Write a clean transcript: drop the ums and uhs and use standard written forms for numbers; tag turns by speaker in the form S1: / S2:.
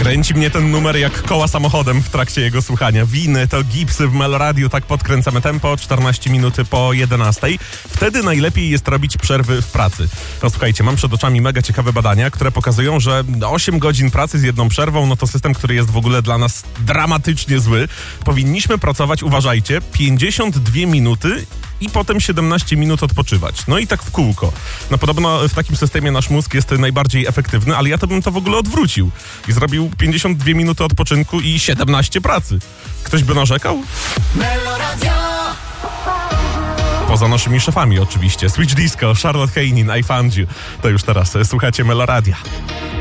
S1: Kręci mnie ten numer jak koła samochodem w trakcie jego słuchania. Winy to gipsy w Meloradiu, tak podkręcamy tempo, 14 minuty po 11. Wtedy najlepiej jest robić przerwy w pracy. No słuchajcie, mam przed oczami mega ciekawe badania, które pokazują, że 8 godzin pracy z jedną przerwą, no to system, który jest w ogóle dla nas dramatycznie zły. Powinniśmy pracować, uważajcie, 52 minuty i potem 17 minut odpoczywać. No i tak w kółko. No podobno w takim systemie nasz mózg jest najbardziej efektywny, ale ja to bym to w ogóle odwrócił i zrobił 52 minuty odpoczynku i 17 pracy. Ktoś by narzekał? Poza naszymi szefami oczywiście. Switch Disco, Charlotte Heinin, I Found You. To już teraz słuchacie Meloradia.